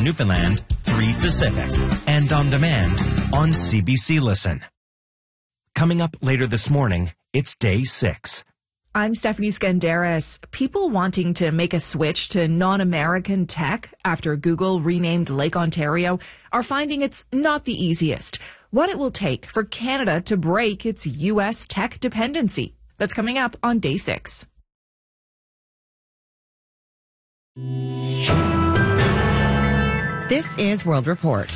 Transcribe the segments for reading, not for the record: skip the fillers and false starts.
in Newfoundland, 3 Pacific, and on demand on CBC Listen. Coming up later this morning, it's day 6. I'm Stephanie Skandaris. People wanting to make a switch to non-American tech after Google renamed Lake Ontario are finding it's not the easiest. What it will take for Canada to break its U.S. tech dependency. That's coming up on day 6. This is World Report.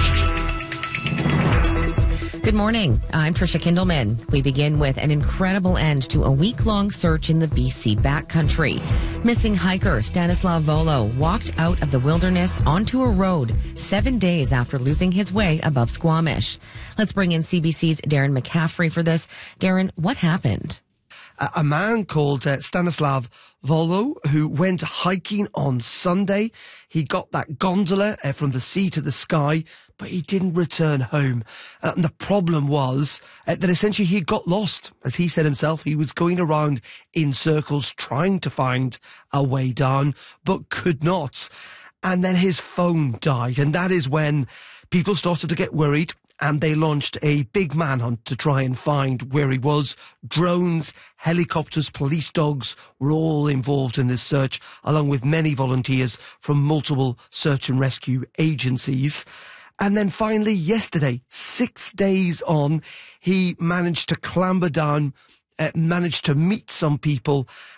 Good morning. I'm Trisha Kindleman. We begin with an incredible end to a week-long search in the BC backcountry. Missing hiker Stanislav Volo walked out of the wilderness onto a road 7 days after losing his way above Squamish. Let's bring in CBC's Darren McCaffrey for this. Darren, what happened? A man called Stanislav Volo, who went hiking on Sunday. He got that gondola from the sea to the sky, but he didn't return home. And the problem was that essentially he got lost. As he said himself, he was going around in circles trying to find a way down, but could not. And then his phone died. And that is when people started to get worried. And they launched a big manhunt to try and find where he was. Drones, helicopters, police dogs were all involved in this search, along with many volunteers from multiple search and rescue agencies. And then finally, yesterday, 6 days on, he managed to clamber down, managed to meet some people,